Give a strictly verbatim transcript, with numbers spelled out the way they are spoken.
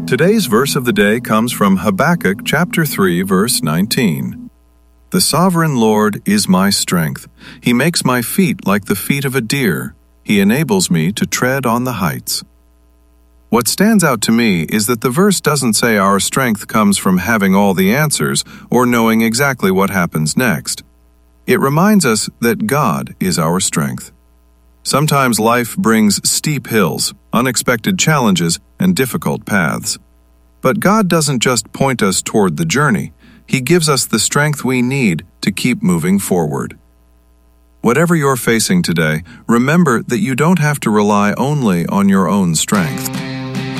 Today's verse of the day comes from Habakkuk chapter three, verse nineteen. The sovereign Lord is my strength. He makes my feet like the feet of a deer. He enables me to tread on the heights. What stands out to me is that the verse doesn't say our strength comes from having all the answers or knowing exactly what happens next. It reminds us that God is our strength. Sometimes life brings steep hills, unexpected challenges, and difficult paths. But God doesn't just point us toward the journey. He gives us the strength we need to keep moving forward. Whatever you're facing today, remember that you don't have to rely only on your own strength.